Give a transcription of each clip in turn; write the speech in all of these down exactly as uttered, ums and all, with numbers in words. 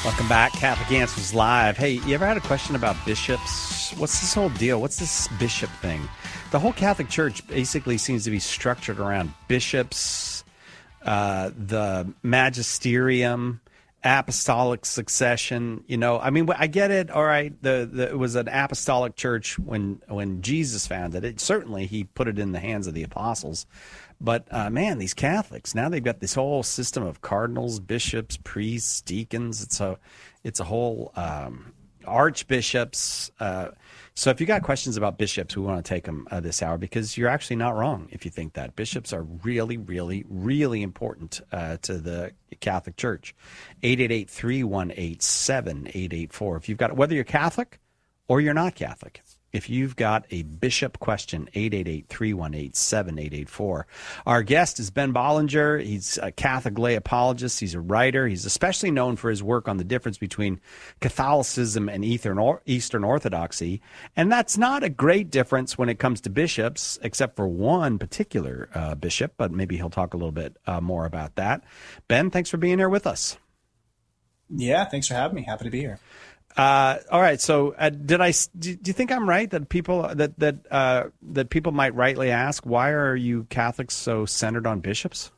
Welcome back, Catholic Answers Live. Hey, you ever had a question about bishops? What's this whole deal? What's this bishop thing? The whole Catholic Church basically seems to be structured around bishops, uh, the magisterium, apostolic succession. You know, I mean, I get it. All right, the, the it was an apostolic church when when Jesus founded it. Certainly, he put it in the hands of the apostles. But, uh, man, these Catholics, now they've got this whole system of cardinals, bishops, priests, deacons. It's a, it's a whole um, archbishops. Uh, so if you got questions about bishops, we want to take them uh, this hour, because you're actually not wrong if you think that. Bishops are really, really, really important uh, to the Catholic Church. eight eight eight, three one eight, seven eight eight four. If you've got, whether you're Catholic or you're not Catholic, if you've got a bishop question, eight eight eight, three one eight, seven eight eight four. Our guest is Ben Bollinger. He's a Catholic lay apologist. He's a writer. He's especially known for his work on the difference between Catholicism and Eastern Orthodoxy. And that's not a great difference when it comes to bishops, except for one particular uh, bishop, but maybe he'll talk a little bit uh, more about that. Ben, thanks for being here with us. Yeah, thanks for having me. Happy to be here. Uh, all right. So, uh, did I? Do, do you think I'm right that people that that uh, that people might rightly ask, why are you Catholics so centered on bishops?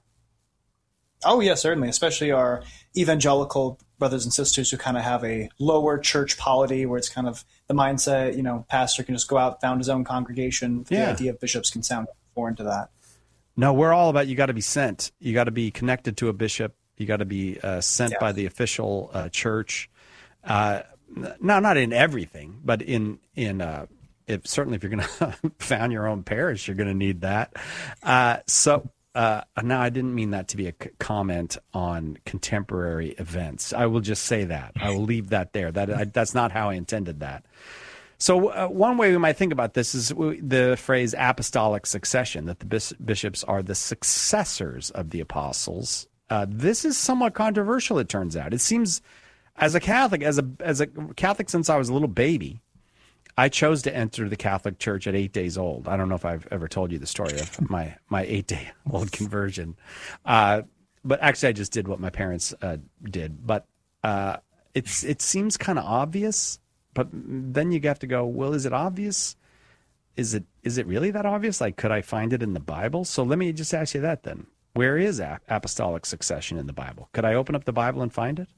Oh yeah, certainly. Especially our evangelical brothers and sisters who kind of have a lower church polity, where it's kind of the mindset, you know, pastor can just go out, found his own congregation. Yeah. The idea of bishops can sound foreign to that. No, we're all about you got to be sent. You got to be connected to a bishop. You got to be uh, sent yeah. by the official uh, church. Uh, No, not in everything, but in in uh, if certainly if you're going to found your own parish, you're going to need that. Uh, so uh, now I didn't mean that to be a c- comment on contemporary events. I will just say that. I will leave that there. That I, that's not how I intended that. So uh, one way we might think about this is the phrase apostolic succession, that the bis- bishops are the successors of the apostles. Uh, this is somewhat controversial, it turns out. It seems... As a Catholic, as a as a Catholic since I was a little baby, I chose to enter the Catholic Church at eight days old. I don't know if I've ever told you the story of my, my eight-day-old conversion. Uh, but actually, I just did what my parents uh, did. But uh, it's it seems kind of obvious. But then you have to go, well, is it obvious? Is it is it really that obvious? Like, could I find it in the Bible? So let me just ask you that then. Where is apostolic succession in the Bible? Could I open up the Bible and find it?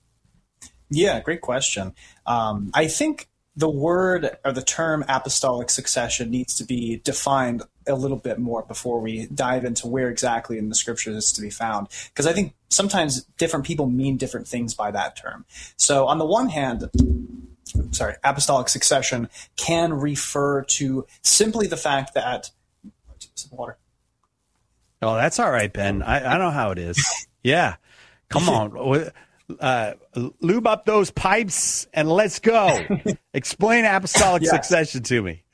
Yeah, great question. Um, I think the word or the term apostolic succession needs to be defined a little bit more before we dive into where exactly in the scriptures it's to be found. Because I think sometimes different people mean different things by that term. So on the one hand, sorry, apostolic succession can refer to simply the fact that water. Oh, that's all right, Ben. I, I know how it is. Yeah. Come on. Uh, lube up those pipes and let's go. Explain apostolic yes. succession to me.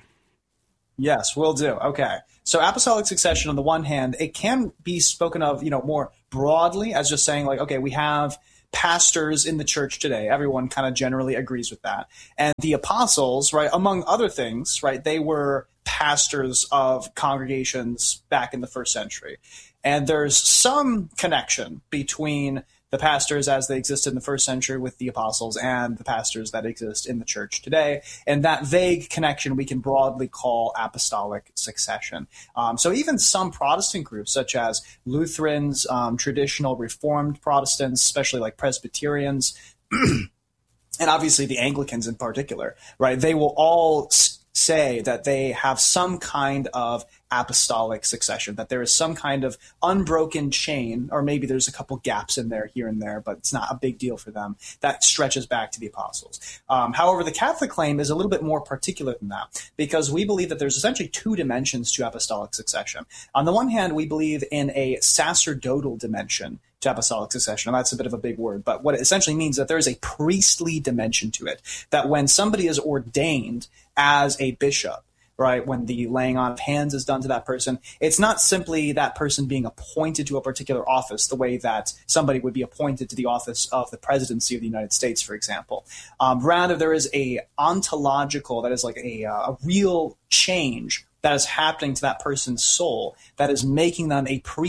Yes, will do. Okay. So apostolic succession, on the one hand, it can be spoken of, you know, more broadly as just saying like, okay, we have pastors in the church today. Everyone kind of generally agrees with that. And the apostles, right, among other things, right, they were pastors of congregations back in the first century. And there's some connection between the pastors as they existed in the first century with the apostles and the pastors that exist in the church today. And that vague connection we can broadly call apostolic succession. Um, so even some Protestant groups, such as Lutherans, um, traditional Reformed Protestants, especially like Presbyterians, and obviously the Anglicans in particular, right? They will all s- say that they have some kind of apostolic succession, that there is some kind of unbroken chain, or maybe there's a couple gaps in there here and there, but it's not a big deal for them, that stretches back to the apostles. Um, however, the Catholic claim is a little bit more particular than that, because we believe that there's essentially two dimensions to apostolic succession. On the one hand, we believe in a sacerdotal dimension to apostolic succession. And that's a bit of a big word, but what it essentially means is that there is a priestly dimension to it, that when somebody is ordained as a bishop, right, when the laying on of hands is done to that person, it's not simply that person being appointed to a particular office the way that somebody would be appointed to the office of the presidency of the United States, for example. Um, rather, there is a ontological, that is like a, uh, a real change that is happening to that person's soul that is making them a priest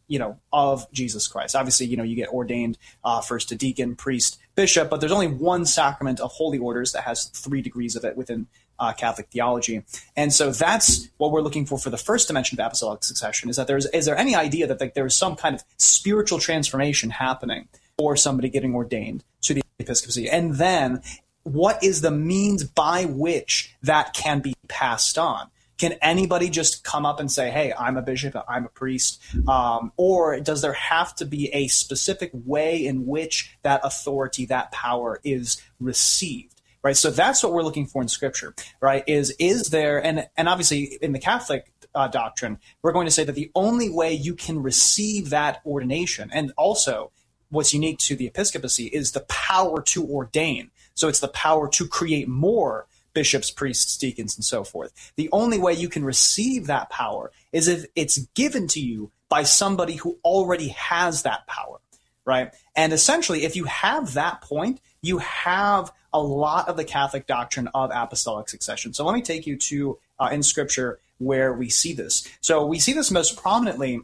you know, of Jesus Christ. Obviously, you know, you get ordained uh, first to deacon, priest, bishop, but there's only one sacrament of holy orders that has three degrees of it within uh, Catholic theology. And so that's what we're looking for for the first dimension of apostolic succession, is that there's, is there any idea that like, there is some kind of spiritual transformation happening for somebody getting ordained to the episcopacy? And then what is the means by which that can be passed on? Can anybody just come up and say, hey, I'm a bishop, I'm a priest? Um, or does there have to be a specific way in which that authority, that power is received? Right. So that's what we're looking for in Scripture, right? Is is there, and, and obviously in the Catholic uh, doctrine, we're going to say that the only way you can receive that ordination, and also what's unique to the episcopacy, is the power to ordain. So it's the power to create more bishops, priests, deacons, and so forth. The only way you can receive that power is if it's given to you by somebody who already has that power, right? And essentially, if you have that point, you have a lot of the Catholic doctrine of apostolic succession. So let me take you to, uh, in Scripture, where we see this. So we see this most prominently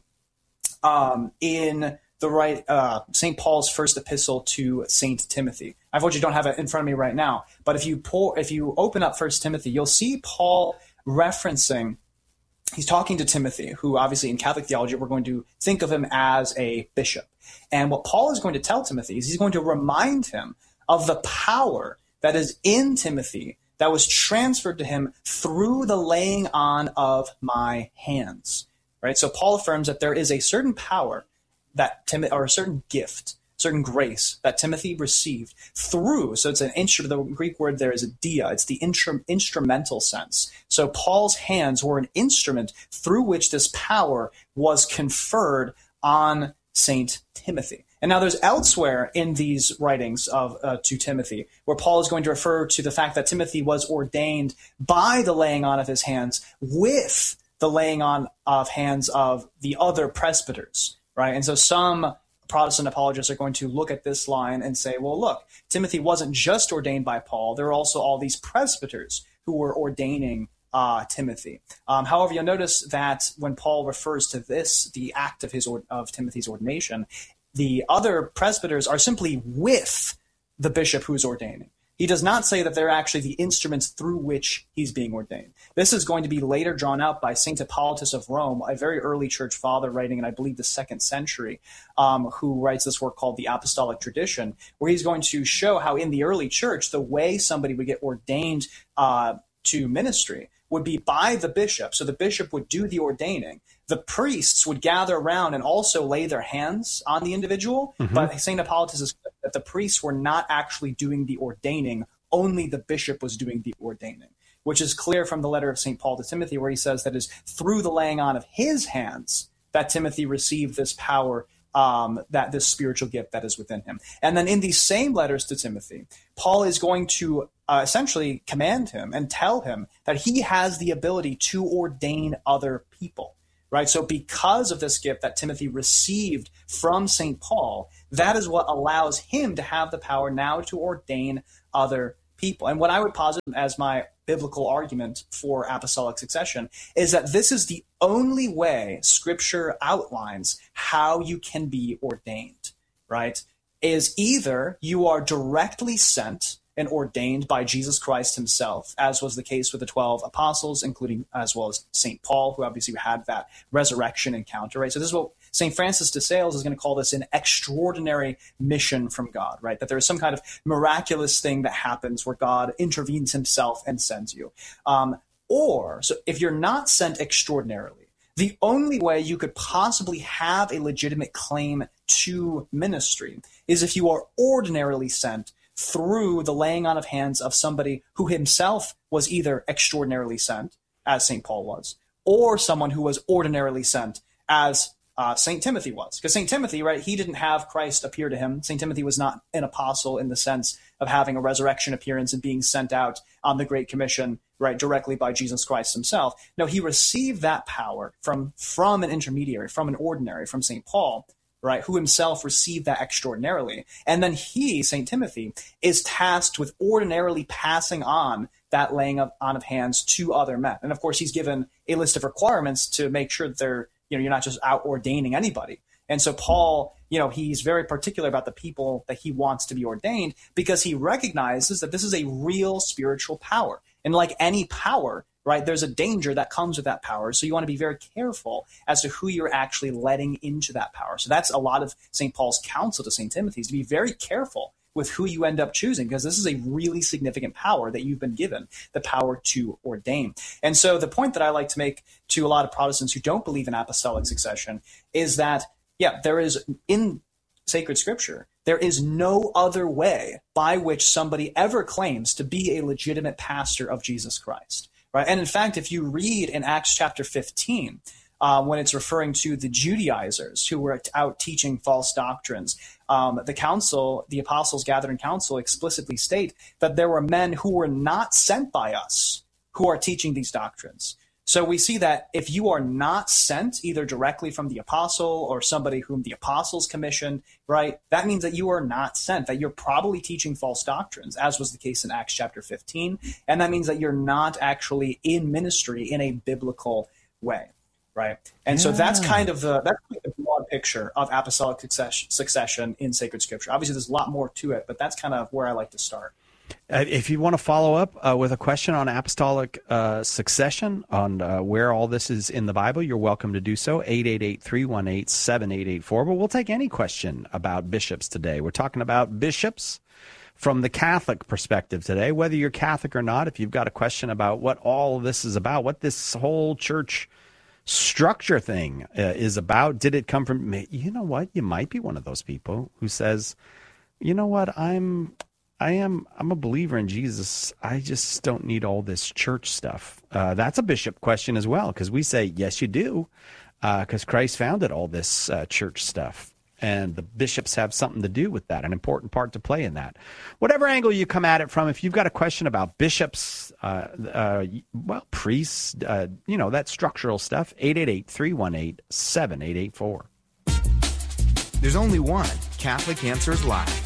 um, in the right uh, Saint Paul's first epistle to Saint Timothy. I unfortunately don't have it in front of me right now, but if you pull, if you open up First Timothy, you'll see Paul referencing. He's talking to Timothy, who obviously in Catholic theology we're going to think of him as a bishop. And what Paul is going to tell Timothy is he's going to remind him of the power that is in Timothy that was transferred to him through the laying on of my hands. Right. So Paul affirms that there is a certain power that Tim, or a certain gift, certain grace that Timothy received through. So it's an instru- the Greek word there is a dia. It's the intru- instrumental sense. So Paul's hands were an instrument through which this power was conferred on Saint Timothy. And now there's elsewhere in these writings of uh, to Timothy where Paul is going to refer to the fact that Timothy was ordained by the laying on of his hands with the laying on of hands of the other presbyters. Right. And so some Protestant apologists are going to look at this line and say, well, look, Timothy wasn't just ordained by Paul. There are also all these presbyters who were ordaining uh, Timothy. Um, however, you'll notice that when Paul refers to this, the act of his of Timothy's ordination, the other presbyters are simply with the bishop who's ordaining. He does not say that they're actually the instruments through which he's being ordained. This is going to be later drawn out by Saint Hippolytus of Rome, a very early church father writing in, I believe, the second century, um, who writes this work called the Apostolic Tradition, where he's going to show how in the early church, the way somebody would get ordained uh, to ministry would be by the bishop. So the bishop would do the ordaining. The priests would gather around and also lay their hands on the individual. Mm-hmm. But Saint Hippolytus is clear that the priests were not actually doing the ordaining. Only the bishop was doing the ordaining, which is clear from the letter of Saint Paul to Timothy, where he says that it is through the laying on of his hands that Timothy received this power, um, that this spiritual gift that is within him. And then in these same letters to Timothy, Paul is going to uh, essentially command him and tell him that he has the ability to ordain other people. Right. So because of this gift that Timothy received from Saint Paul, that is what allows him to have the power now to ordain other people. And what I would posit as my biblical argument for apostolic succession is that this is the only way Scripture outlines how you can be ordained. Right. Is either you are directly sent and ordained by Jesus Christ himself, as was the case with the twelve apostles, including as well as Saint Paul, who obviously had that resurrection encounter, right? So this is what Saint Francis de Sales is going to call this an extraordinary mission from God, right? That there is some kind of miraculous thing that happens where God intervenes himself and sends you. Um, or, so if you're not sent extraordinarily, the only way you could possibly have a legitimate claim to ministry is if you are ordinarily sent through the laying on of hands of somebody who himself was either extraordinarily sent, as Saint Paul was, or someone who was ordinarily sent, as uh, Saint Timothy was. Because Saint Timothy, right, he didn't have Christ appear to him. Saint Timothy was not an apostle in the sense of having a resurrection appearance and being sent out on the Great Commission, right, directly by Jesus Christ himself. No, he received that power from, from an intermediary, from an ordinary, from Saint Paul, right, who himself received that extraordinarily. And then he, Saint Timothy, is tasked with ordinarily passing on that laying of, on of hands to other men. And of course, he's given a list of requirements to make sure that they're, you know, you're not just out ordaining anybody. And so Paul, you know, he's very particular about the people that he wants to be ordained because he recognizes that this is a real spiritual power. And like any power, right, there's a danger that comes with that power. So you want to be very careful as to who you're actually letting into that power. So that's a lot of Saint Paul's counsel to Saint Timothy, is to be very careful with who you end up choosing, because this is a really significant power that you've been given, the power to ordain. And so the point that I like to make to a lot of Protestants who don't believe in apostolic succession is that, yeah, there is, in sacred scripture, there is no other way by which somebody ever claims to be a legitimate pastor of Jesus Christ, right? And in fact, if you read in Acts chapter fifteen, Uh, when it's referring to the Judaizers who were out teaching false doctrines, um, the council, the apostles gathered in council, explicitly state that there were men who were not sent by us who are teaching these doctrines. So we see that if you are not sent either directly from the apostle or somebody whom the apostles commissioned, right, that means that you are not sent, that you're probably teaching false doctrines, as was the case in Acts chapter fifteen. And that means that you're not actually in ministry in a biblical way. Right. And yeah. so that's kind of the that's the broad picture of apostolic succession, succession in sacred scripture. Obviously, there's a lot more to it, but that's kind of where I like to start. Uh, if you want to follow up uh, with a question on apostolic uh, succession, on uh, where all this is in the Bible, you're welcome to do so. eight eight eight, three one eight, seven eight eight four. But we'll take any question about bishops today. We're talking about bishops from the Catholic perspective today, whether you're Catholic or not. If you've got a question about what all of this is about, what this whole church structure thing uh, is about, did it come from, you know what, you might be one of those people who says, you know what, I'm I am I'm a believer in Jesus, I just don't need all this church stuff. Uh, that's a bishop question as well, because we say yes you do, because uh, Christ founded all this uh, church stuff, and the bishops have something to do with that, an important part to play in that. Whatever angle you come at it from, if you've got a question about bishops, uh, uh, well, priests, uh, you know, that structural stuff, eight eight eight, three one eight, seven eight eight four. There's only one Catholic Answers Live.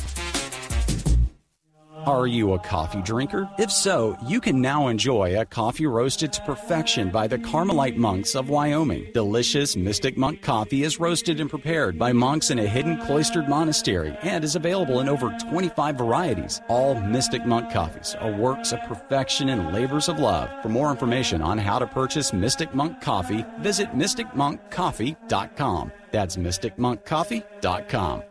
Are you a coffee drinker? If so, you can now enjoy a coffee roasted to perfection by the Carmelite monks of Wyoming. Delicious Mystic Monk coffee is roasted and prepared by monks in a hidden cloistered monastery and is available in over twenty-five varieties. All Mystic Monk coffees are works of perfection and labors of love. For more information on how to purchase Mystic Monk coffee, visit mystic monk coffee dot com. That's mystic monk coffee dot com.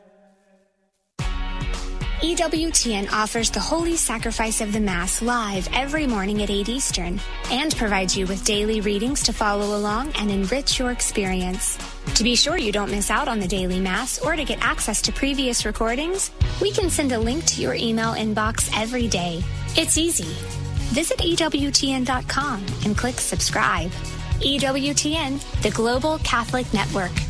E W T N offers the Holy Sacrifice of the Mass live every morning at eight Eastern and provides you with daily readings to follow along and enrich your experience. To be sure you don't miss out on the daily Mass or to get access to previous recordings, we can send a link to your email inbox every day. It's easy. Visit E W T N dot com and click subscribe. E W T N, the Global Catholic Network.